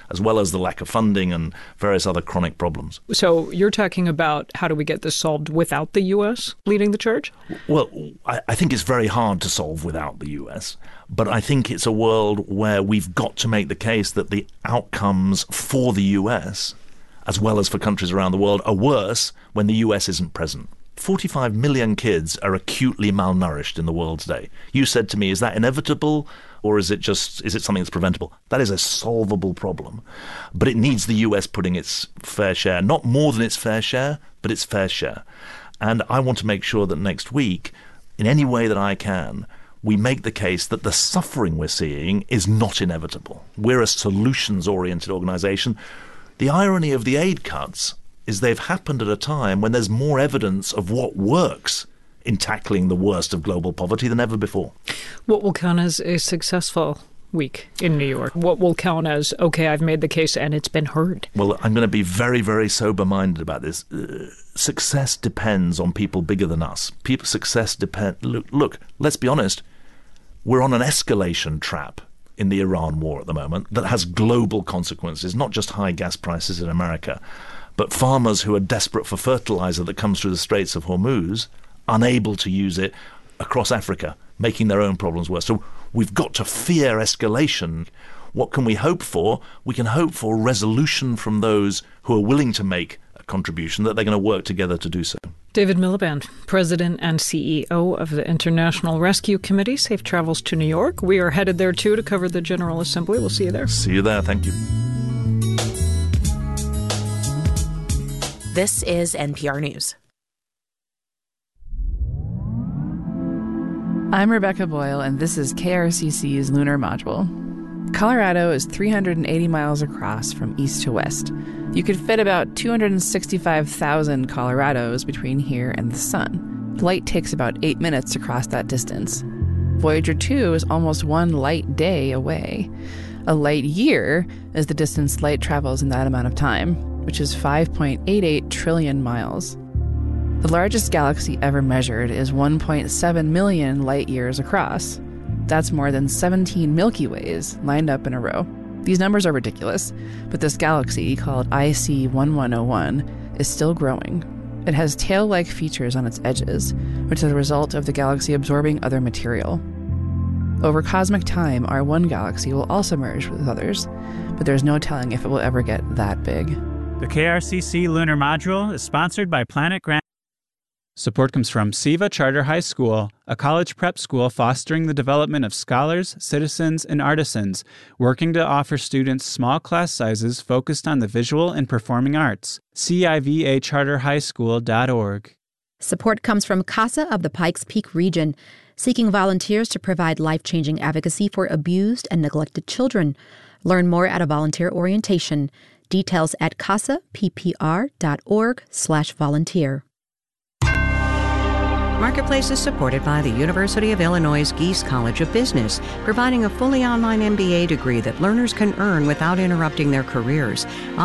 as well as the lack of funding and various other chronic problems. So you're talking about how do we get this solved without the U.S. leading the charge? Well, I think it's very hard to solve without the U.S., but I think it's a world where we've got to make the case that the outcomes for the U.S., as well as for countries around the world, are worse when the U.S. isn't present. 45 million kids are acutely malnourished in the world today. You said to me, is that inevitable, or is it something that's preventable? That is a solvable problem. But it needs the US putting its fair share, not more than its fair share, but its fair share. And I want to make sure that next week, in any way that I can, we make the case that the suffering we're seeing is not inevitable. We're a solutions-oriented organization. The irony of the aid cuts is they've happened at a time when there's more evidence of what works in tackling the worst of global poverty than ever before. What will count as a successful week in New York? What will count as, okay, I've made the case and it's been heard? Well, I'm going to be very, very sober-minded about this. Success depends on people bigger than us. Success depends... Look, let's be honest. We're on an escalation trap in the Iran war at the moment that has global consequences, not just high gas prices in America, but farmers who are desperate for fertilizer that comes through the Straits of Hormuz, unable to use it across Africa, making their own problems worse. So we've got to fear escalation. What can we hope for? We can hope for resolution from those who are willing to make a contribution, that they're going to work together to do so. David Miliband, President and CEO of the International Rescue Committee. Safe travels to New York. We are headed there, too, to cover the General Assembly. We'll see you there. See you there. Thank you. This is NPR News. I'm Rebecca Boyle, and this is KRCC's Lunar Module. Colorado is 380 miles across from east to west. You could fit about 265,000 Colorados between here and the sun. Light takes about 8 minutes to cross that distance. Voyager 2 is almost one light day away. A light year is the distance light travels in that amount of time, which is 5.88 trillion miles. The largest galaxy ever measured is 1.7 million light years across. That's more than 17 Milky Ways lined up in a row. These numbers are ridiculous, but this galaxy, called IC 1101, is still growing. It has tail-like features on its edges, which are the result of the galaxy absorbing other material. Over cosmic time, our one galaxy will also merge with others, but there's no telling if it will ever get that big. The KRCC Lunar Module is sponsored by Planet Grant. Support comes from SIVA Charter High School, a college prep school fostering the development of scholars, citizens, and artisans, working to offer students small class sizes focused on the visual and performing arts. CIVACharterhighschool.org. Support comes from CASA of the Pikes Peak region, seeking volunteers to provide life-changing advocacy for abused and neglected children. Learn more at a volunteer orientation. Details at casappr.org/volunteer. Marketplace is supported by the University of Illinois Geese College of Business, providing a fully online MBA degree that learners can earn without interrupting their careers.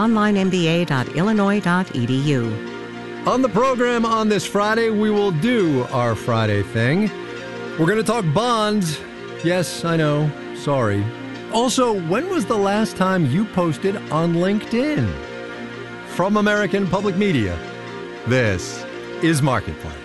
onlinemba.illinois.edu. On the program on this Friday, we will do our Friday thing. We're going to talk bonds. Yes, I know. Sorry. Also, when was the last time you posted on LinkedIn? From American Public Media, this is Marketplace.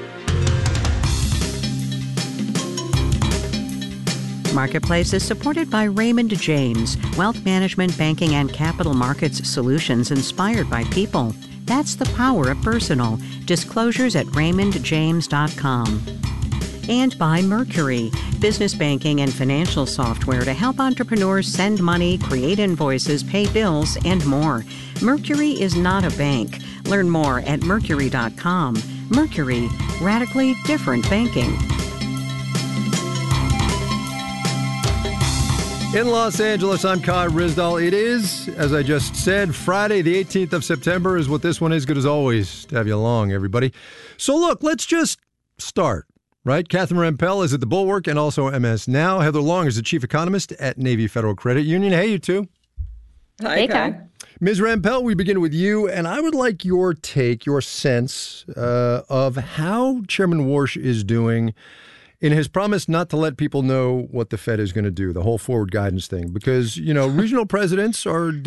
Marketplace is supported by Raymond James, wealth management, banking, and capital markets solutions inspired by people. That's the power of personal. Disclosures at raymondjames.com. And by Mercury, business banking and financial software to help entrepreneurs send money, create invoices, pay bills, and more. Mercury is not a bank. Learn more at mercury.com. Mercury, radically different banking. In Los Angeles, I'm Kai Ryssdal. It is, as I just said, Friday the 18th of September is what this one is. Good as always to have you along, everybody. So look, let's just start, right? Catherine Rampell is at the Bulwark and also MS Now. Heather Long is the chief economist at Navy Federal Credit Union. Hey, you two. Hi, Kai. Ms. Rampell, we begin with you, and I would like your take, your sense of how Chairman Warsh is doing in his promise not to let people know what the Fed is going to do, the whole forward guidance thing. Because, you know, regional presidents are